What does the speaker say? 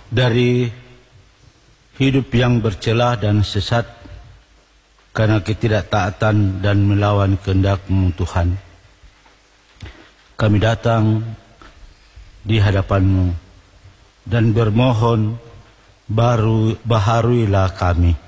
dari hidup yang bercelah dan sesat karena ketidaktaatan dan melawan kehendak-Mu Tuhan. Kami datang di hadapan-Mu dan bermohon, baharuilah kami.